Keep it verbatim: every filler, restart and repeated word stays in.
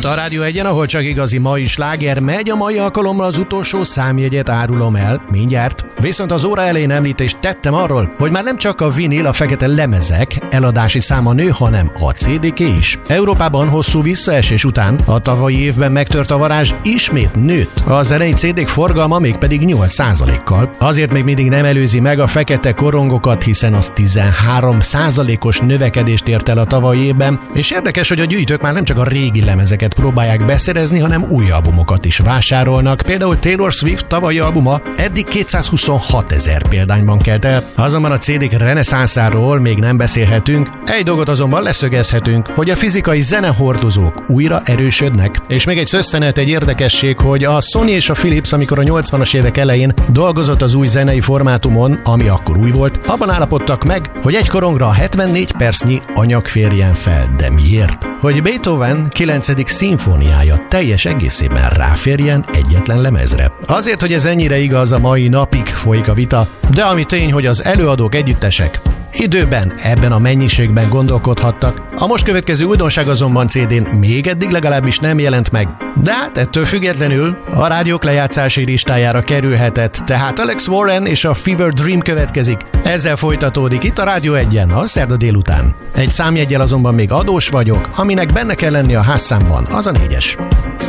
Itt a Rádió Egyen, ahol csak igazi mai sláger megy, a mai alkalommal az utolsó számjegyet árulom el, mindjárt. Viszont az óra elején említést tettem arról, hogy már nem csak a vinil, a fekete lemezek eladási száma nő, hanem a cé dé-ké is. Európában hosszú visszaesés után a tavalyi évben megtört a varázs ismét nőtt. A zenei cé dék forgalma mégpedig nyolc százalékkal. Azért még mindig nem előzi meg a fekete korongokat, hiszen az tizenhárom százalékos növekedést ért el a tavalyi évben, és érdekes, hogy a gyűjtők már nem csak a régi lemezeket próbálják beszerezni, hanem új albumokat is vásárolnak. Például Taylor Swift tavalyi albuma eddig kétszázhuszonhat ezer példányban kelt el, azonban a cé dék reneszánszáról még nem beszélhetünk. Egy dolgot azonban leszögezhetünk, hogy a fizikai zenehordozók újra erősödnek. És még egy szösszenet, egy érdekesség, hogy a Sony és a Philips, amikor a nyolcvanas évek elején dolgozott az új zenei formátumon, ami akkor új volt, abban állapodtak meg, hogy egy korongra hetvennégy percnyi anyag férjen fel. De miért? Hogy Beethoven kilencedik szimfóniája teljes egészében ráférjen egyetlen lemezre. Azért, hogy ez ennyire igaz, a mai napig folyik a vita, de ami tény, hogy az előadók, együttesek időben ebben a mennyiségben gondolkodhattak. A most következő újdonság azonban cé dén még eddig legalábbis nem jelent meg. De hát ettől függetlenül a rádiók lejátszási listájára kerülhetett, tehát Alex Warren és a Fever Dream következik. Ezzel folytatódik itt a Rádió Egyen a szerda délután. Egy számjeggyel azonban még adós vagyok, aminek benne kell lenni a házszámban, az a négyes.